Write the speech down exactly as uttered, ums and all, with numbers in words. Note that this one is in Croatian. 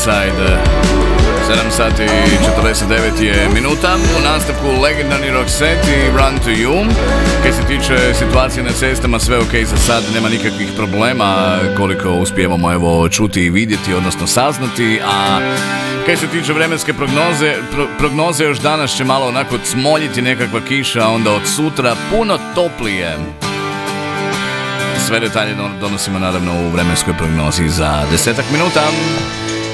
Inside. sedam sati i četrdeset devet je minuta. U nastavku legendarni rock set i Run to You. Kaj se tiče situacije na cestama, sve ok za sad, nema nikakvih problema koliko uspijevamo evo čuti i vidjeti, odnosno saznati. A kaj se tiče vremenske prognoze, pro, prognoze još danas će malo onako cmoljiti nekakva kiša, onda od sutra puno toplije. Sve detalje donosimo naravno u vremenskoj prognozi za desetak minuta.